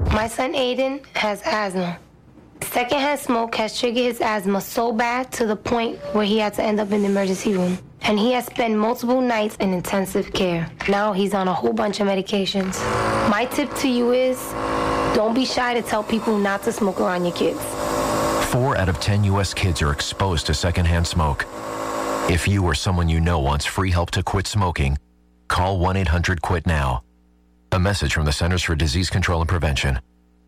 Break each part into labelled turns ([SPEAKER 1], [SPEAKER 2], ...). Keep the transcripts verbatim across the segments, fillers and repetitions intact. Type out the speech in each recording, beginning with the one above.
[SPEAKER 1] My son Aiden has asthma. Secondhand smoke has triggered his asthma so bad to the point where he had to end up in the emergency room. And he has spent multiple nights in intensive care. Now he's on a whole bunch of medications. My tip to you is, don't be shy to tell people not to smoke around your kids.
[SPEAKER 2] Four out of ten U S kids are exposed to secondhand smoke. If you or someone you know wants free help to quit smoking, call one eight hundred quit now. A message from the Centers for Disease Control and Prevention.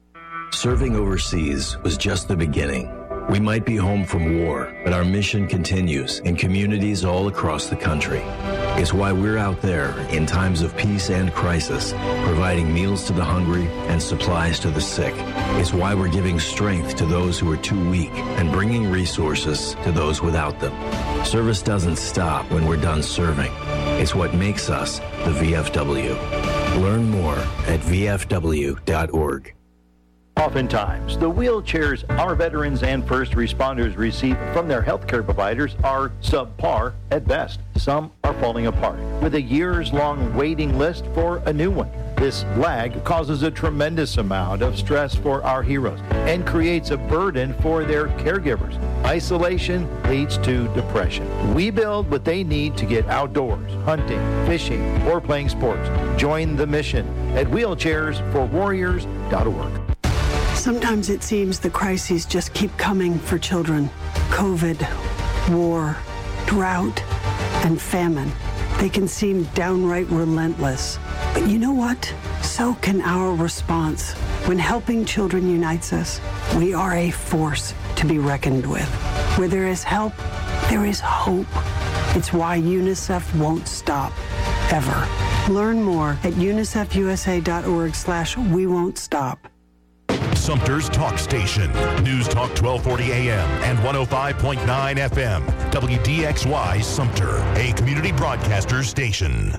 [SPEAKER 3] Serving overseas was just the beginning. We might be home from war, but our mission continues in communities all across the country. It's why we're out there in times of peace and crisis, providing meals to the hungry and supplies to the sick. It's why we're giving strength to those who are too weak and bringing resources to those without them. Service doesn't stop when we're done serving. It's what makes us the V F W. Learn more at V F W dot org.
[SPEAKER 4] Oftentimes, the wheelchairs our veterans and first responders receive from their healthcare providers are subpar at best. Some are falling apart, with a years-long waiting list for a new one. This lag causes a tremendous amount of stress for our heroes and creates a burden for their caregivers. Isolation leads to depression. We build what they need to get outdoors, hunting, fishing, or playing sports. Join the mission at wheelchairs for warriors dot org.
[SPEAKER 5] Sometimes it seems the crises just keep coming for children. COVID, war, drought, and famine. They can seem downright relentless. But you know what? So can our response. When helping children unites us, we are a force to be reckoned with. Where there is help, there is hope. It's why UNICEF won't stop, ever. Learn more at unicef u s a dot org slash we won't stop.
[SPEAKER 6] Sumter's Talk Station. News Talk twelve forty A M and one oh five point nine F M. W D X Y Sumter, a community broadcaster station.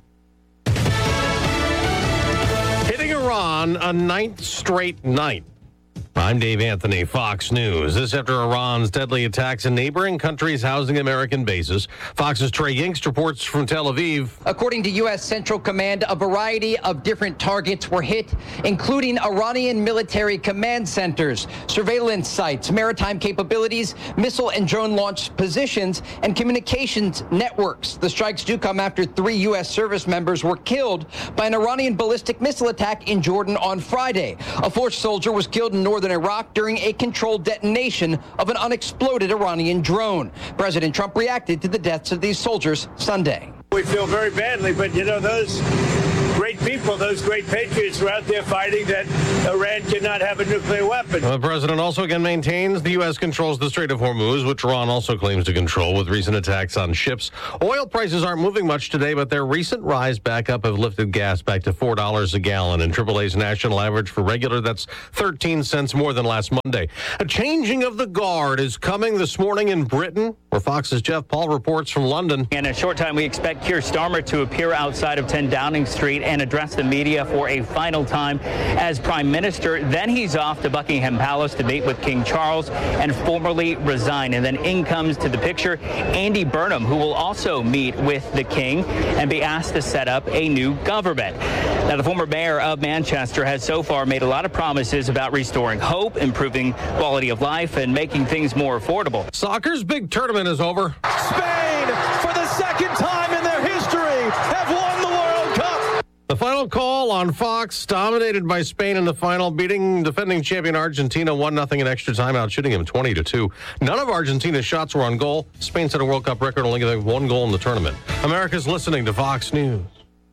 [SPEAKER 7] Hitting Iran a ninth straight night. I'm Dave Anthony, Fox News. This after Iran's deadly attacks in neighboring countries housing American bases. Fox's Trey Yingst reports from Tel Aviv.
[SPEAKER 8] According to U S. Central Command, a variety of different targets were hit, including Iranian military command centers, surveillance sites, maritime capabilities, missile and drone launch positions, and communications networks. The strikes do come after three U S service members were killed by an Iranian ballistic missile attack in Jordan on Friday. A fourth soldier was killed in northern Iraq during a controlled detonation of an unexploded Iranian drone. President Trump reacted to the deaths of these soldiers Sunday.
[SPEAKER 9] We feel very badly, but you know, those great people, those great patriots were out there fighting that Iran cannot have a nuclear weapon.
[SPEAKER 7] The president also again maintains the U S controls the Strait of Hormuz, which Iran also claims to control with recent attacks on ships. Oil prices aren't moving much today, but their recent rise back up have lifted gas back to four dollars a gallon. And triple A's national average for regular, that's thirteen cents more than last Monday. A changing of the guard is coming this morning in Britain, where Fox's Jeff Paul reports from London.
[SPEAKER 10] In a short time, we expect Keir Starmer to appear outside of ten Downing Street and address the media for a final time as Prime Minister. Then he's off to Buckingham Palace to meet with King Charles and formally resign. And then in comes to the picture Andy Burnham, who will also meet with the King and be asked to set up a new government. Now, the former mayor of Manchester has so far made a lot of promises about restoring hope, improving quality of life, and making things more affordable.
[SPEAKER 7] Soccer's big tournament is over.
[SPEAKER 11] Spain, for the second time in their history, have won the World Cup.
[SPEAKER 7] The final call on Fox, dominated by Spain in the final, beating defending champion Argentina one nothing in extra time, out shooting him twenty to two. None of Argentina's shots were on goal. Spain set a World Cup record, only getting one goal in the tournament. America's listening to Fox News.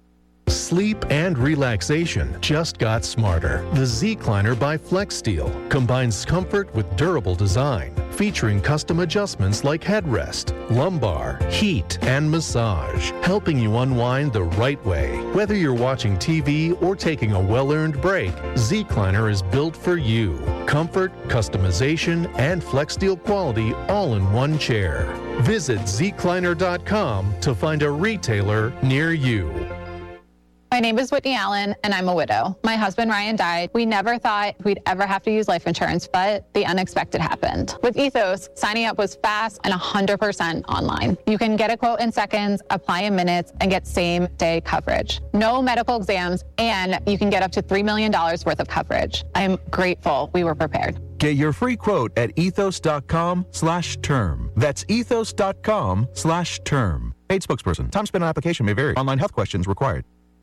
[SPEAKER 12] Sleep and relaxation just got smarter. The Z-Cliner by FlexSteel combines comfort with durable design, featuring custom adjustments like headrest, lumbar, heat, and massage, helping you unwind the right way. Whether you're watching T V or taking a well-earned break, Z-Cliner is built for you. Comfort, customization, and FlexSteel quality all in one chair. Visit Z Cliner dot com to find a retailer near you.
[SPEAKER 13] My name is Whitney Allen, and I'm a widow. My husband, Ryan, died. We never thought we'd ever have to use life insurance, but the unexpected happened. With Ethos, signing up was fast and one hundred percent online. You can get a quote in seconds, apply in minutes, and get same-day coverage. No medical exams, and you can get up to three million dollars worth of coverage. I am grateful we were prepared.
[SPEAKER 14] Get your free quote at ethos.com slash term. That's ethos.com slash term. Paid spokesperson. Time spent on application may vary. Online health questions required.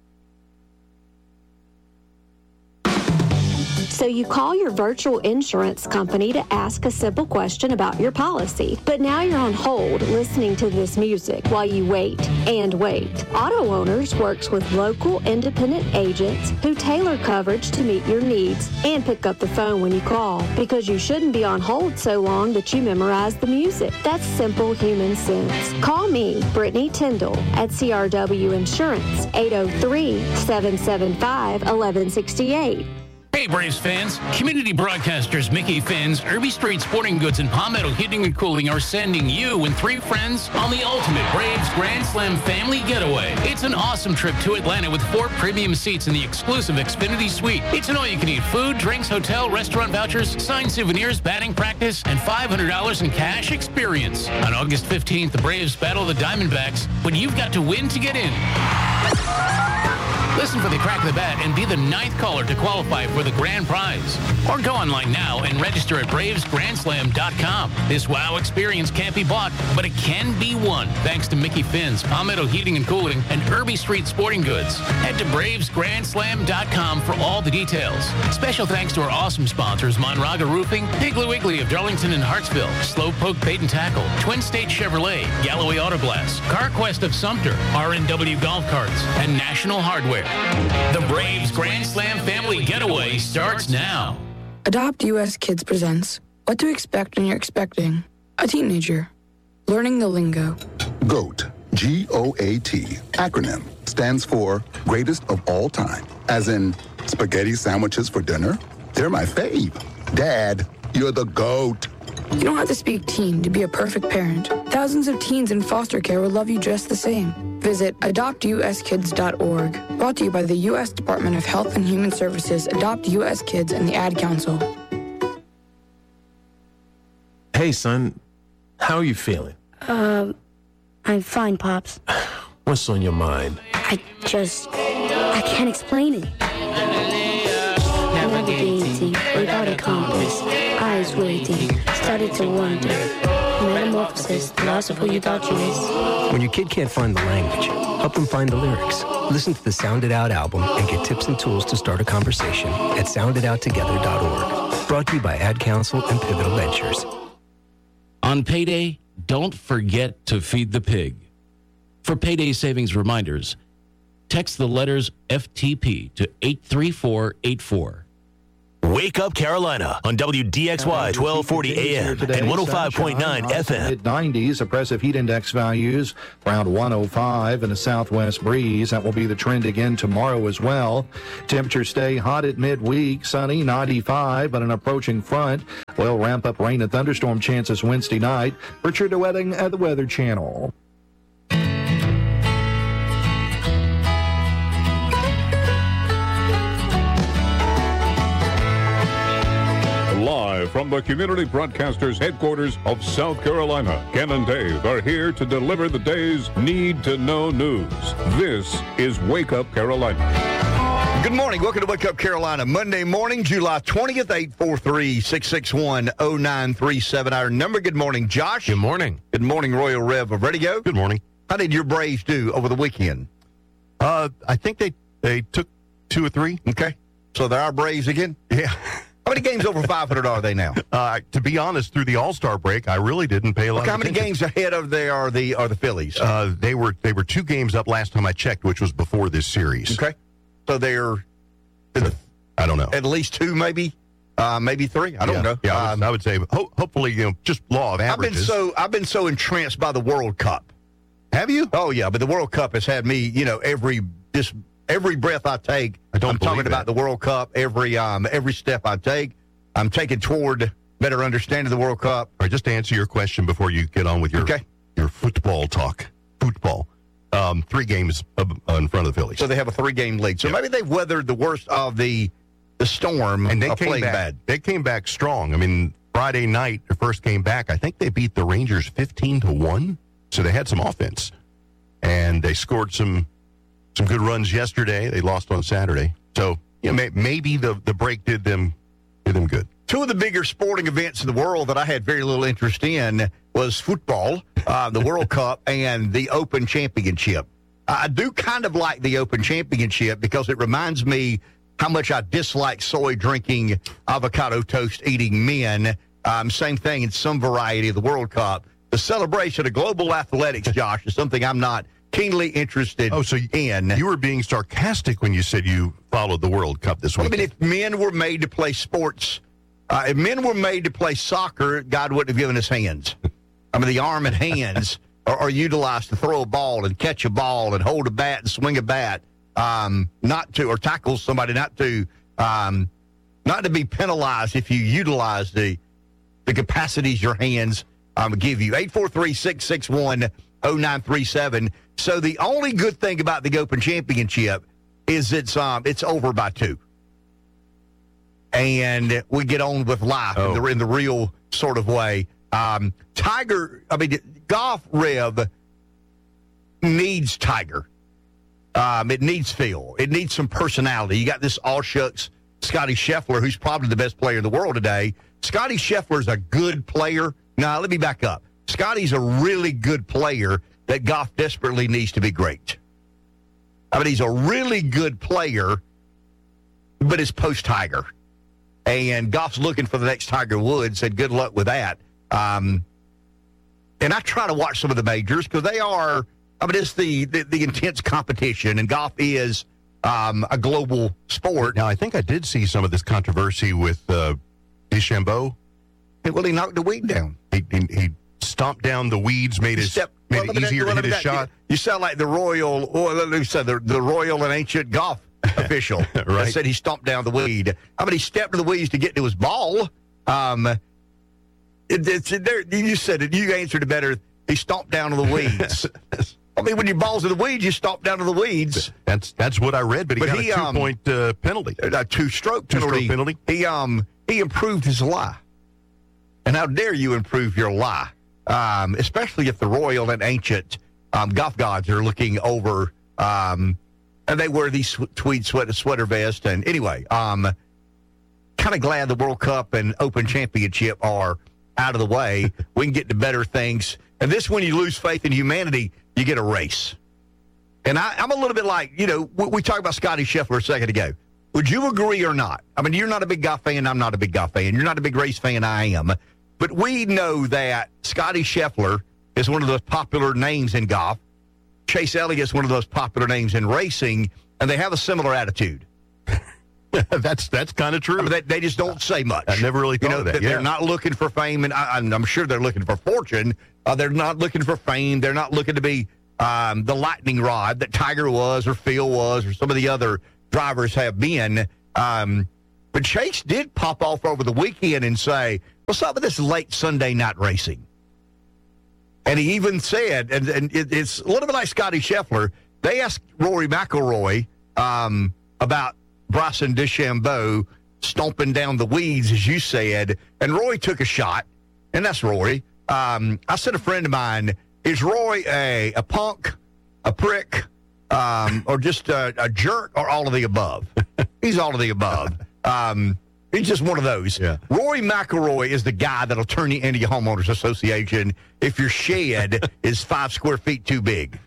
[SPEAKER 15] So you call your virtual insurance company to ask a simple question about your policy. But now you're on hold listening to this music while you wait and wait. Auto Owners works with local independent agents who tailor coverage to meet your needs and pick up the phone when you call, because you shouldn't be on hold so long that you memorize the music. That's simple human sense. Call me, Brittany Tyndall, at C R W Insurance, eight oh three, seven seven five, one one six eight.
[SPEAKER 16] Hey, Braves fans. Community broadcasters Mickey Finn's, Irby Street Sporting Goods, and Palmetto Heating and Cooling are sending you and three friends on the ultimate Braves Grand Slam family getaway. It's an awesome trip to Atlanta with four premium seats in the exclusive Xfinity Suite. It's an all-you-can-eat food, drinks, hotel, restaurant vouchers, signed souvenirs, batting practice, and five hundred dollars in cash experience. On August fifteenth, the Braves battle the Diamondbacks, but you've got to win to get in. Listen for the crack of the bat and be the ninth caller to qualify for the grand prize. Or go online now and register at braves grand slam dot com. This wow experience can't be bought, but it can be won thanks to Mickey Finn's, Palmetto Heating and Cooling, and Irby Street Sporting Goods. Head to braves grand slam dot com for all the details. Special thanks to our awesome sponsors, Monraga Roofing, Piggly Wiggly of Darlington and Hartsville, Slowpoke Bait and Tackle, Twin State Chevrolet, Galloway Auto Glass, CarQuest of Sumter, R and W Golf Carts, and National Hardware. The Braves Grand Slam family getaway starts now.
[SPEAKER 17] Adopt U S Kids presents What to Expect When You're Expecting a Teenager. Learning the lingo.
[SPEAKER 18] GOAT, G O A T, acronym, stands for Greatest of All Time. As in, spaghetti sandwiches for dinner? They're my fave. Dad, you're the GOAT.
[SPEAKER 17] You don't have to speak teen to be a perfect parent. Thousands of teens in foster care will love you just the same. Visit adopt u s kids dot org. Brought to you by the U S Department of Health and Human Services, Adopt U S Kids, and the Ad Council.
[SPEAKER 19] Hey, son. How are you feeling?
[SPEAKER 20] Um, I'm fine, Pops.
[SPEAKER 19] What's on your mind?
[SPEAKER 20] I just... I can't explain it. Navigating without a compass, eyes waiting, started to wonder. Metamorphosis, the loss of who you thought you was.
[SPEAKER 21] When your kid can't find the language, help them find the lyrics. Listen to the Sound It Out album and get tips and tools to start a conversation at sound it out together dot org. Brought to you by Ad Council and Pivotal Ventures.
[SPEAKER 22] On payday, don't forget to feed the pig. For payday savings reminders, text the letters F T P to eight three four eight four.
[SPEAKER 23] Wake Up Carolina on W D X Y twelve forty A M and one oh five point nine F M.
[SPEAKER 24] Mid nineties, oppressive heat index values around one oh five and a southwest breeze. That will be the trend again tomorrow as well. Temperatures stay hot at midweek, sunny ninety-five, but an approaching front will ramp up rain and thunderstorm chances Wednesday night. Richard DeWetting at the Weather Channel.
[SPEAKER 25] Live from the Community Broadcasters headquarters of South Carolina, Ken and Dave are here to deliver the day's need-to-know news. This is Wake Up Carolina.
[SPEAKER 26] Good morning. Welcome to Wake Up Carolina. Monday morning, July twentieth, eight four three, six six one, oh nine three seven. Our number. Good morning, Josh.
[SPEAKER 7] Good morning.
[SPEAKER 26] Good morning, Royal Rev of Ready Go.
[SPEAKER 27] Good morning.
[SPEAKER 26] How did your Braves do over the weekend?
[SPEAKER 27] Uh, I think they, they took two or three.
[SPEAKER 26] Okay. So they're our Braves again?
[SPEAKER 27] Yeah.
[SPEAKER 26] How many games over five hundred are they now?
[SPEAKER 27] Uh, to be honest, through the All-Star break, I really didn't pay a lot
[SPEAKER 26] okay,
[SPEAKER 27] of
[SPEAKER 26] how many
[SPEAKER 27] attention.
[SPEAKER 26] games ahead of they are the are the Phillies?
[SPEAKER 27] Uh, they were they were two games up last time I checked, which was before this series.
[SPEAKER 26] Okay. So they're
[SPEAKER 27] I don't know.
[SPEAKER 26] At least two, maybe, uh, maybe three. I don't
[SPEAKER 27] yeah,
[SPEAKER 26] know.
[SPEAKER 27] Yeah, I would,
[SPEAKER 26] um,
[SPEAKER 27] I would say ho- hopefully, you know, just law of averages.
[SPEAKER 26] I've been so I've been so entranced by the World Cup.
[SPEAKER 27] Have you?
[SPEAKER 26] Oh yeah, but the World Cup has had me, you know, every just every breath I take.
[SPEAKER 27] I don't
[SPEAKER 26] I'm talking
[SPEAKER 27] that.
[SPEAKER 26] about the World Cup. Every um every step I take, I'm taking toward better understanding the World Cup.
[SPEAKER 27] All right, just to answer your question before you get on with your
[SPEAKER 26] okay.
[SPEAKER 27] your football talk. Football. um, three games uh, in front of the Phillies.
[SPEAKER 26] So they have a three-game lead. So
[SPEAKER 27] yeah.
[SPEAKER 26] maybe they've weathered the worst of the the storm
[SPEAKER 27] and they
[SPEAKER 26] of
[SPEAKER 27] came
[SPEAKER 26] playing
[SPEAKER 27] back,
[SPEAKER 26] bad.
[SPEAKER 27] They came back strong. I mean, Friday night, their first game back, I think they beat the Rangers fifteen to one. So they had some offense. And they scored some some good runs yesterday. They lost on Saturday. So you know, may, maybe the, the break did them did them good.
[SPEAKER 26] Two of the bigger sporting events in the world that I had very little interest in was football, uh, the World Cup, and the Open Championship. I do kind of like the Open Championship because it reminds me how much I dislike soy-drinking, avocado toast-eating men. Um, same thing in some variety of the World Cup. The celebration of global athletics, Josh, is something I'm not keenly interested
[SPEAKER 27] oh, so
[SPEAKER 26] in.
[SPEAKER 27] You were being sarcastic when you said you followed the World Cup this week.
[SPEAKER 26] I mean, if men were made to play sports, uh, if men were made to play soccer, God wouldn't have given us hands. I mean, the arm and hands are, are utilized to throw a ball and catch a ball and hold a bat and swing a bat, um, not to, or tackle somebody, not to, um, not to be penalized if you utilize the, the capacities your hands um, give you. eight four three, six six one, oh nine three seven. So the only good thing about the Open Championship is it's um it's over by two, and we get on with life
[SPEAKER 27] oh.
[SPEAKER 26] in, the, in the real sort of way. Um, Tiger, I mean, Golf Rev needs Tiger. Um, it needs Phil. It needs some personality. You got this all shucks Scotty Scheffler, who's probably the best player in the world today. Scotty Scheffler's a good player. Now, let me back up. Scotty's a really good player that Goff desperately needs to be great. I mean, he's a really good player, but it's post-Tiger. And Goff's looking for the next Tiger Woods, and good luck with that. Um, and I try to watch some of the majors because they are, I mean, it's the, the, the intense competition, and golf is um, a global sport.
[SPEAKER 27] Now, I think I did see some of this controversy with uh, DeChambeau.
[SPEAKER 26] Well, he knocked the weed down.
[SPEAKER 27] He, he, he stomped down the weeds, made, his,
[SPEAKER 26] Step,
[SPEAKER 27] made
[SPEAKER 26] well,
[SPEAKER 27] it easier
[SPEAKER 26] well,
[SPEAKER 27] to hit his
[SPEAKER 26] that,
[SPEAKER 27] shot.
[SPEAKER 26] You, you sound like the royal, or let me say the, the royal and ancient golf official.
[SPEAKER 27] Right.
[SPEAKER 26] That said he stomped down the weed. I mean, he stepped to the weeds to get to his ball. Um, it, it's there. You said it. You answered it better. He stomped down to the weeds. I mean, when your ball's in the weeds, you stomp down to the weeds.
[SPEAKER 27] That's that's what I read, but he
[SPEAKER 26] but
[SPEAKER 27] got
[SPEAKER 26] he,
[SPEAKER 27] a two-point um, uh, penalty.
[SPEAKER 26] A two-stroke penalty.
[SPEAKER 27] Two-stroke penalty.
[SPEAKER 26] He um he improved his lie. And how dare you improve your lie, um, especially if the royal and ancient um, golf gods are looking over, um, and they wear these sw- tweed sweater, sweater vests. And anyway, um, kind of glad the World Cup and Open Championship are out of the way. We can get to better things. And this, when you lose faith in humanity, you get a race. And I, I'm a little bit like, you know, we, we talked about Scotty Scheffler a second ago. Would you agree or not? I mean, you're not a big golf fan. I'm not a big golf fan. You're not a big race fan. I am. But we know that Scotty Scheffler is one of those popular names in golf. Chase Elliott's one of those popular names in racing, and they have a similar attitude.
[SPEAKER 27] that's that's kind of true.
[SPEAKER 26] I mean, they, they just don't say much.
[SPEAKER 27] I never really thought
[SPEAKER 26] you know,
[SPEAKER 27] of that.
[SPEAKER 26] They're
[SPEAKER 27] yeah.
[SPEAKER 26] not looking for fame, and I, I'm sure they're looking for fortune. Uh, they're not looking for fame. They're not looking to be um, the lightning rod that Tiger was or Phil was or some of the other drivers have been. Um, but Chase did pop off over the weekend and say, what's up with this late Sunday night racing? And he even said, and, and it, it's a little bit like Scotty Scheffler, they asked Rory McIlroy um, about Bryson DeChambeau stomping down the weeds, as you said, and Roy took a shot, and that's Rory. Um, I said a friend of mine, is Roy a, a punk, a prick, um, or just a, a jerk, or all of the above? He's all of the above. Um, he's just one of those.
[SPEAKER 27] Yeah.
[SPEAKER 26] Rory McIlroy is the guy that'll turn you into your homeowners association if your shed is five square feet too big,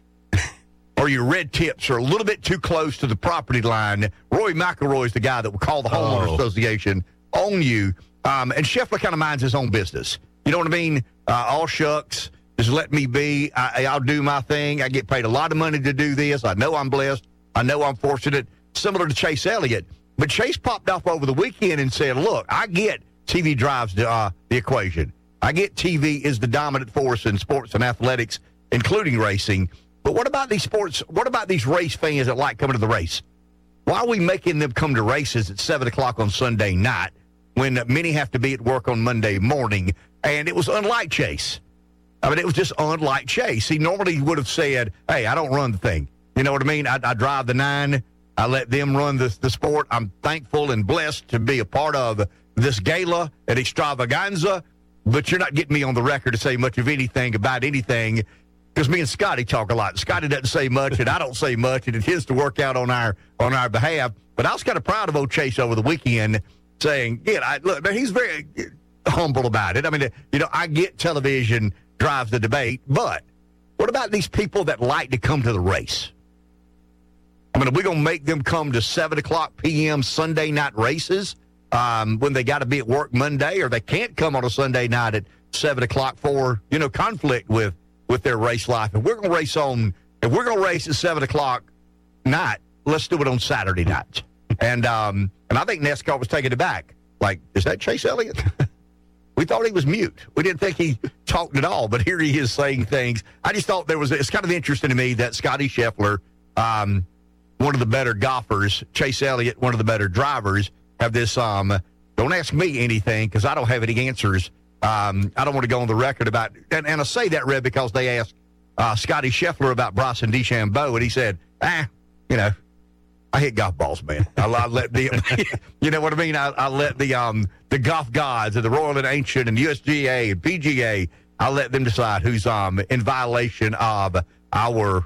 [SPEAKER 26] or your red tips are a little bit too close to the property line. Rory McIlroy is the guy that will call the homeowners
[SPEAKER 27] oh.
[SPEAKER 26] association on you. Um, and Scheffler kind of minds his own business. You know what I mean? Uh, all shucks. Just let me be. I, I'll do my thing. I get paid a lot of money to do this. I know I'm blessed. I know I'm fortunate. Similar to Chase Elliott. But Chase popped off over the weekend and said, look, I get T V drives the, uh, the equation. I get T V is the dominant force in sports and athletics, including racing. But what about these sports? What about these race fans that like coming to the race? Why are we making them come to races at seven o'clock on Sunday night when many have to be at work on Monday morning? And it was unlike Chase. I mean, it was just unlike Chase. He normally would have said, hey, I don't run the thing. You know what I mean? I, I drive the nine. I let them run the, the sport. I'm thankful and blessed to be a part of this gala at Extravaganza, but you're not getting me on the record to say much of anything about anything because me and Scotty talk a lot. Scotty doesn't say much, and I don't say much, and it tends to work out on our on our behalf. But I was kind of proud of old Chase over the weekend saying, yeah, I, look, he's very humble about it. I mean, you know, I get television drives the debate, but what about these people that like to come to the race? I mean, are we going to make them come to seven o'clock p.m. Sunday night races um, when they got to be at work Monday, or they can't come on a Sunday night at seven o'clock for, you know, conflict with, with their race life? If we're going to race on, if we're going to race at seven o'clock night, let's do it on Saturday night. And um, and I think NASCAR was taking it back. Like, is that Chase Elliott? We thought he was mute. We didn't think he talked at all, but here he is saying things. I just thought there was, it's kind of interesting to me that Scotty Scheffler, um, one of the better golfers, Chase Elliott, one of the better drivers, have this, um, don't ask me anything because I don't have any answers. Um, I don't want to go on the record about, and, and I say that, Red, because they asked uh, Scotty Scheffler about Bryson DeChambeau, and he said, ah, you know, I hit golf balls, man. I, I let the, you know what I mean? I, I let the um the golf gods and the Royal and Ancient and U S G A and P G A, I let them decide who's um in violation of our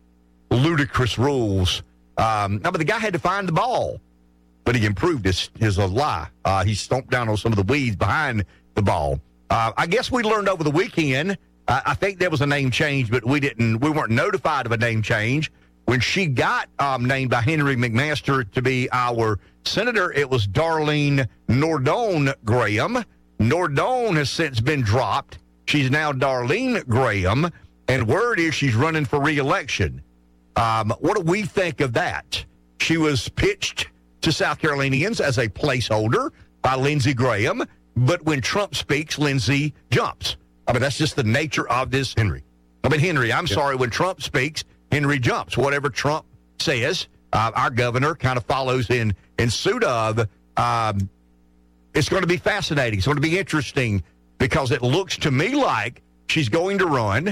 [SPEAKER 26] ludicrous rules. Um, no, but the guy had to find the ball, but he improved his his uh, lie. Uh, he stomped down on some of the weeds behind the ball. Uh, I guess we learned over the weekend. I, I think there was a name change, but we didn't. We weren't notified of a name change. When she got um, named by Henry McMaster to be our senator, it was Darlene Nordone Graham. Nordone has since been dropped. She's now Darlene Graham, and word is she's running for re-election. Um, what do we think of that? She was pitched to South Carolinians as a placeholder by Lindsey Graham, but when Trump speaks, Lindsey jumps. I mean, that's just the nature of this.
[SPEAKER 27] Henry.
[SPEAKER 26] I mean, Henry, I'm
[SPEAKER 27] yeah.
[SPEAKER 26] sorry, when Trump speaks, Henry jumps. Whatever Trump says, uh, our governor kind of follows in, in suit of. Um, it's going to be fascinating. It's going to be interesting because it looks to me like she's going to run.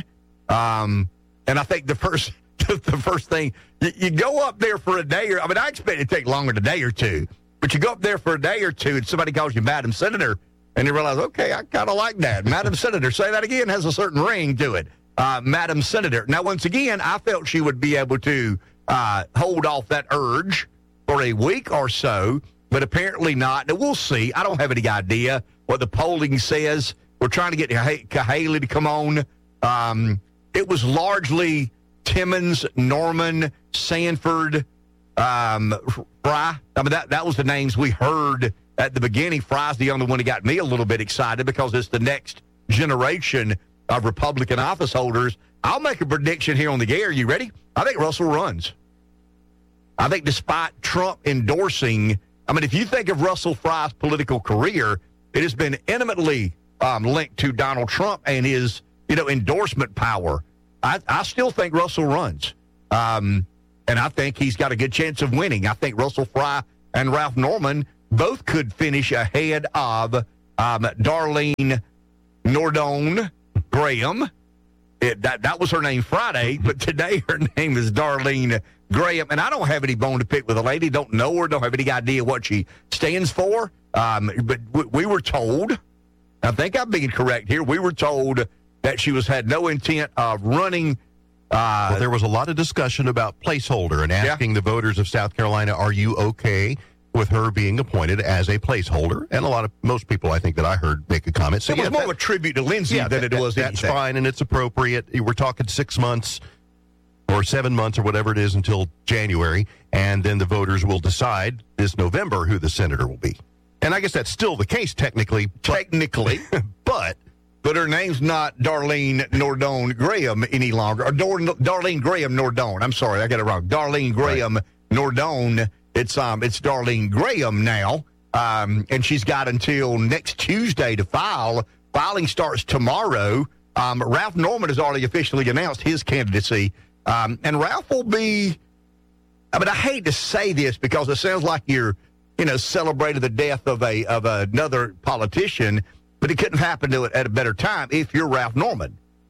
[SPEAKER 26] Um, and I think the first the first thing, you, you go up there for a day or, I mean, I expect it to take longer than a day or two, but you go up there for a day or two and somebody calls you Madam Senator and you realize, okay, I kind of like that. Madam Senator, say that again, has a certain ring to it. Uh, Madam Senator. Now, once again, I felt she would be able to uh, hold off that urge for a week or so, but apparently not. Now, we'll see. I don't have any idea what the polling says. We're trying to get Cahaley to come on. Um, it was largely Timmons, Norman, Sanford, um, Fry. I mean, that, that was the names we heard at the beginning. Fry's the only one that got me a little bit excited because it's the next generation of Republican office holders. I'll make a prediction here on the air. You ready? I think Russell runs. I think despite Trump endorsing, I mean, if you think of Russell Fry's political career, it has been intimately um, linked to Donald Trump and his, you know, endorsement power. I, I still think Russell runs. Um, and I think he's got a good chance of winning. I think Russell Fry and Ralph Norman both could finish ahead of um, Darlene Nordone Graham. It, that, that was her name Friday, but today her name is Darlene Graham. And I don't have any bone to pick with the lady. Don't know her. Don't have any idea what she stands for. Um, but we, we were told, I think I'm being correct here, we were told that she was had no intent of running. Uh,
[SPEAKER 27] well, there was a lot of discussion about placeholder and asking yeah. the voters of South Carolina, are you okay with her being appointed as a placeholder? And a lot of, most people I think that I heard make a comment. So
[SPEAKER 26] it
[SPEAKER 27] yeah,
[SPEAKER 26] was more
[SPEAKER 27] that,
[SPEAKER 26] of a tribute to Lindsey
[SPEAKER 27] yeah,
[SPEAKER 26] than
[SPEAKER 27] that,
[SPEAKER 26] it was
[SPEAKER 27] that, That's
[SPEAKER 26] anything.
[SPEAKER 27] fine, and it's appropriate. We're talking six months or seven months or whatever it is until January, and then the voters will decide this November who the senator will be. And I guess that's still the case technically.
[SPEAKER 26] Technically.
[SPEAKER 27] But...
[SPEAKER 26] But her name's not Darlene Nordone Graham any longer. Or Dor- Darlene Graham Nordone. I'm sorry, I got it wrong. Darlene Graham right. Nordone. It's um, it's Darlene Graham now, um, and she's got until next Tuesday to file. Filing starts tomorrow. Um, Ralph Norman has already officially announced his candidacy, um, and Ralph will be. I mean, I hate to say this because it sounds like you're, you know, celebrating the death of a of another politician. But it couldn't happen to it at a better time if you're Ralph Norman.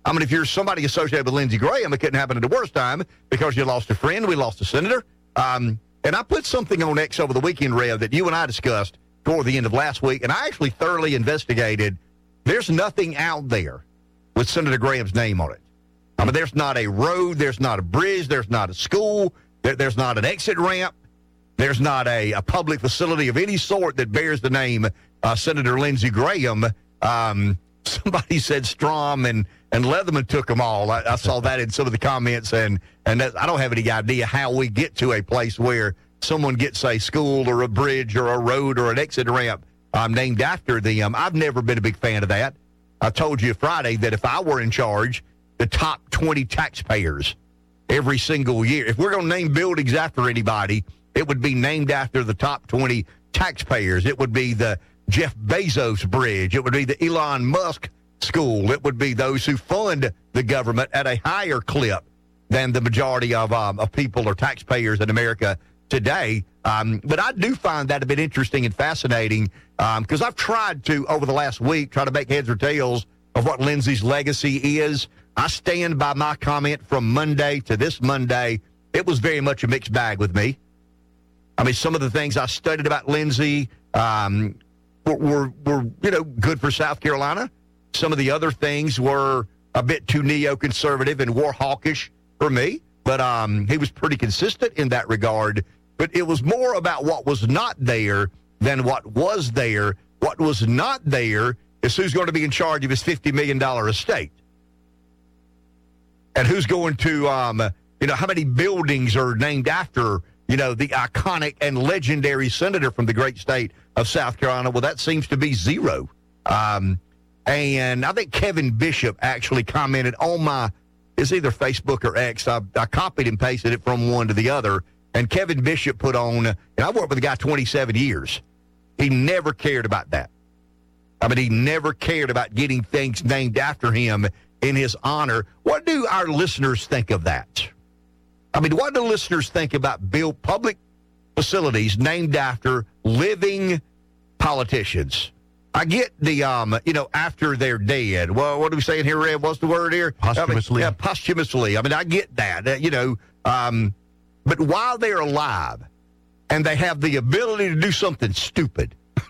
[SPEAKER 26] I mean, if you're somebody associated with Lindsey Graham, it couldn't happen at the worst time because you lost a friend. We lost a senator. Um, and I put something on X over the weekend, Rev, that you and I discussed toward the end of last week, and I actually thoroughly investigated. There's nothing out there with Senator Graham's name on it. I mean, there's not a road, there's not a bridge, there's not a school, there, there's not an exit ramp, there's not a, a public facility of any sort that bears the name uh, Senator Lindsey Graham. Um, somebody said Strom and, and Leatherman took them all. I, I saw that in some of the comments, and, and that, I don't have any idea how we get to a place where someone gets a school or a bridge or a road or an exit ramp um, named after them. I've never been a big fan of that. I told you Friday that if I were in charge, the top twenty taxpayers every single year, if we're going to name buildings after anybody, it would be named after the top twenty taxpayers. It would be the Jeff Bezos Bridge. It would be the Elon Musk School. It would be those who fund the government at a higher clip than the majority of, um, of people or taxpayers in America today. Um, but I do find that a bit interesting and fascinating because um, I've tried to, over the last week, try to make heads or tails of what Lindsey's legacy is. I stand by my comment from Monday to this Monday. It was very much a mixed bag with me. I mean, some of the things I studied about Lindsey um, were, were, were, you know, good for South Carolina. Some of the other things were a bit too neoconservative and war hawkish for me. But um, he was pretty consistent in that regard. But it was more about what was not there than what was there. What was not there is who's going to be in charge of his fifty million dollars estate. And who's going to, um, you know, how many buildings are named after, you know, the iconic and legendary senator from the great state of South Carolina? Well, that seems to be zero. Um, and I think Kevin Bishop actually commented on my, it's either Facebook or X. I, I copied and pasted it from one to the other. And Kevin Bishop put on, and I worked with the guy twenty-seven years. He never cared about that. I mean, he never cared about getting things named after him in his honor. What do our listeners think of that? I mean, what do listeners think about build public facilities named after living politicians? I get the, um, you know, after they're dead. Well, what are we saying here, Red? What's the word here?
[SPEAKER 27] Posthumously.
[SPEAKER 26] I mean, yeah, posthumously. I mean, I get that, uh, you know. Um, but while they're alive and they have the ability to do something stupid,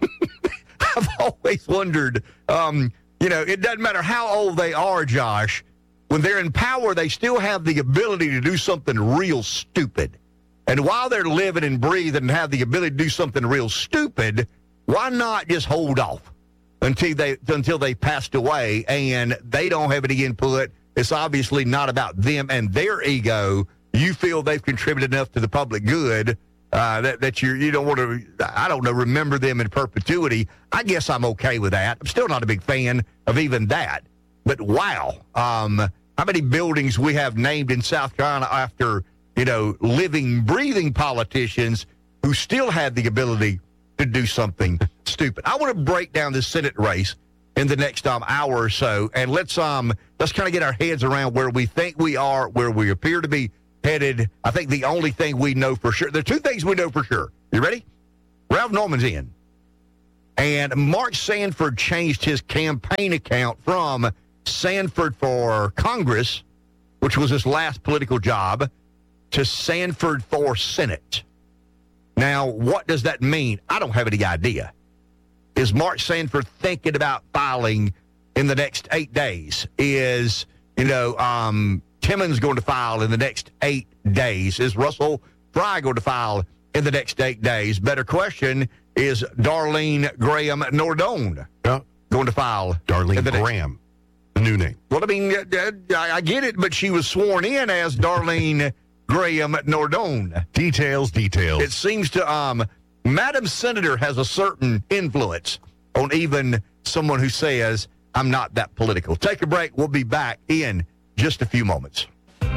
[SPEAKER 26] I've always wondered, um, you know, it doesn't matter how old they are, Josh. When they're in power, they still have the ability to do something real stupid. And while they're living and breathing and have the ability to do something real stupid, why not just hold off until they until they passed away and they don't have any input? It's obviously not about them and their ego. You feel they've contributed enough to the public good uh, that, that you you don't want to, I don't know, remember them in perpetuity. I guess I'm okay with that. I'm still not a big fan of even that. But wow, um, how many buildings we have named in South Carolina after, you know, living, breathing politicians who still had the ability to do something stupid. I want to break down this Senate race in the next um, hour or so, and let's um let's kind of get our heads around where we think we are, where we appear to be headed. I think the only thing we know for sure, there are two things we know for sure. You ready? Ralph Norman's in. And Mark Sanford changed his campaign account from Sanford for Congress, which was his last political job, to Sanford for Senate. Now, what does that mean? I don't have any idea. Is Mark Sanford thinking about filing in the next eight days? Is, you know, um, Timmons going to file in the next eight days? Is Russell Fry going to file in the next eight days? Better question, is Darlene Graham Nordone
[SPEAKER 27] yeah.
[SPEAKER 26] going to file?
[SPEAKER 27] Darlene
[SPEAKER 26] the
[SPEAKER 27] Graham, the new name.
[SPEAKER 26] Well, I mean, I get it, but she was sworn in as Darlene Graham Nordone.
[SPEAKER 27] Details, details.
[SPEAKER 26] It seems to, um, Madam Senator has a certain influence on even someone who says, I'm not that political. Take a break. We'll be back in just a few moments.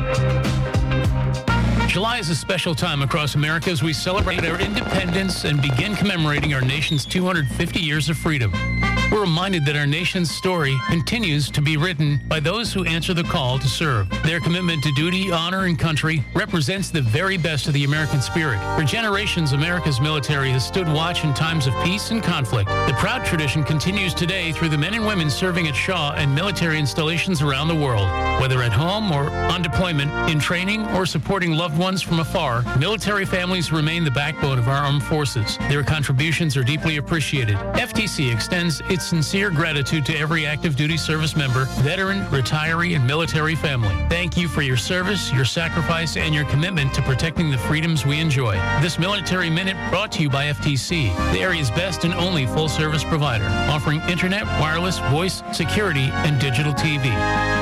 [SPEAKER 16] July is a special time across America as we celebrate our independence and begin commemorating our nation's two hundred fifty years of freedom. We're reminded that our nation's story continues to be written by those who answer the call to serve. Their commitment to duty, honor, and country represents the very best of the American spirit. For generations, America's military has stood watch in times of peace and conflict. The proud tradition continues today through the men and women serving at Shaw and military installations around the world. Whether at home or on deployment, in training, or supporting loved ones from afar, military families remain the backbone of our armed forces. Their contributions are deeply appreciated. F T C extends its sincere gratitude to every active duty service member, veteran, retiree, and military family. Thank you for your service, your sacrifice, and your commitment to protecting the freedoms we enjoy. This Military Minute brought to you by F T C, the area's best and only full-service provider, offering internet, wireless, voice, security, and digital T V.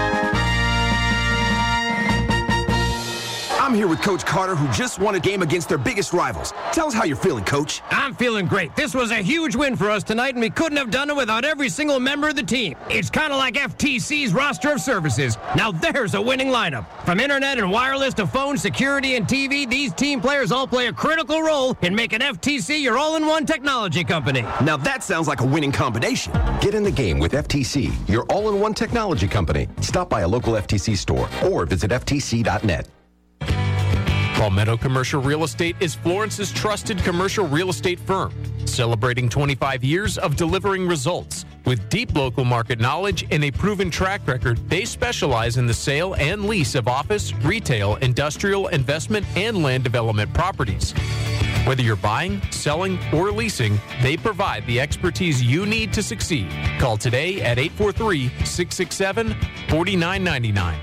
[SPEAKER 1] I'm here with Coach Carter, who just won a game against their biggest rivals. Tell us how you're feeling, Coach.
[SPEAKER 2] I'm feeling great. This was a huge win for us tonight, and we couldn't have done it without every single member of the team. It's kind of like F T C's roster of services. Now there's a winning lineup. From internet and wireless to phone, security, and T V, these team players all play a critical role in making F T C your all-in-one technology company.
[SPEAKER 1] Now that sounds like a winning combination.
[SPEAKER 3] Get in the game with F T C, your all-in-one technology company. Stop by a local F T C store or visit F T C dot net.
[SPEAKER 4] Palmetto Commercial Real Estate is Florence's trusted commercial real estate firm, celebrating twenty-five years of delivering results. With deep local market knowledge and a proven track record, they specialize in the sale and lease of office, retail, industrial, investment, and land development properties. Whether you're buying, selling, or leasing, they provide the expertise you need to succeed. Call today at eight four three, six six seven, four nine nine nine.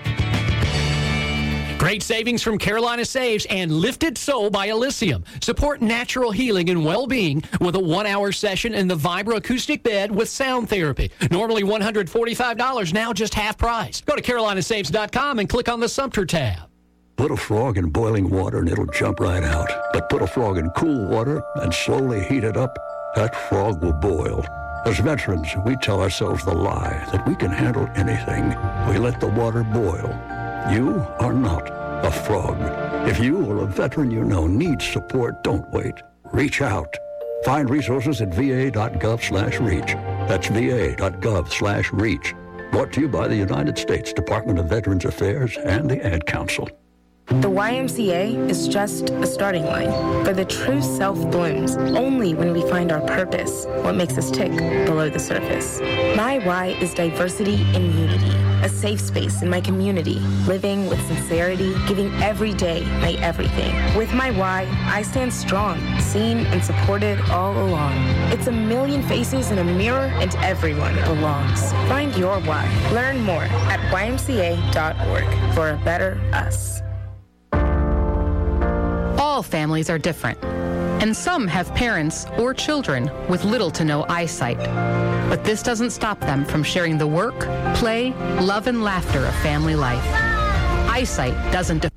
[SPEAKER 5] Great savings from Carolina Saves and Lifted Soul by Elysium. Support natural healing and well-being with a one-hour session in the Vibra acoustic bed with sound therapy. Normally one hundred forty-five dollars, now just half price. Go to carolina saves dot com and click on the Sumter tab.
[SPEAKER 6] Put a frog in boiling water and it'll jump right out. But put a frog in cool water and slowly heat it up, that frog will boil. As veterans, we tell ourselves the lie that we can handle anything. We let the water boil. You are not a frog. If you or a veteran you know needs support, don't wait. Reach out. Find resources at va.gov slash reach. That's va.gov slash reach. Brought to you by the United States Department of Veterans Affairs and the Ad Council.
[SPEAKER 8] The Y M C A is just a starting line, for the true self blooms only when we find our purpose, what makes us tick below the surface. My Y is diversity and unity, a safe space in my community, living with sincerity, giving every day my everything. With my Y, I stand strong, seen and supported all along. It's a million faces in a mirror and everyone belongs. Find your Y. Learn more at Y M C A dot org for a better us.
[SPEAKER 28] All families are different, and some have parents or children with little to no eyesight. But this doesn't stop them from sharing the work, play, love, and laughter of family life. Eyesight doesn't define